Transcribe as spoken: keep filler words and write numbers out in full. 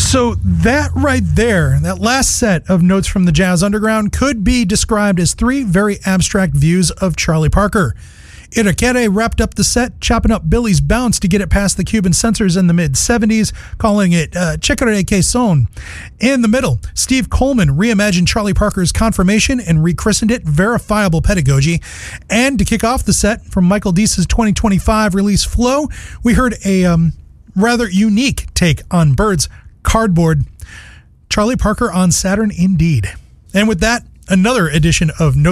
So that right there, that last set of notes from the Jazz Underground could be described as three very abstract views of Charlie Parker. Irakere wrapped up the set, chopping up Billy's Bounce to get it past the Cuban censors in the mid-seventies, calling it uh, Chicare Que Son. In the middle, Steve Coleman reimagined Charlie Parker's Confirmation and rechristened it Verifiable Pedagogy. And to kick off the set, from Michael Deese's twenty twenty-five release Flow, we heard a um, rather unique take on Bird's Cardboard. Charlie Parker on Saturn indeed. And with that, another edition of No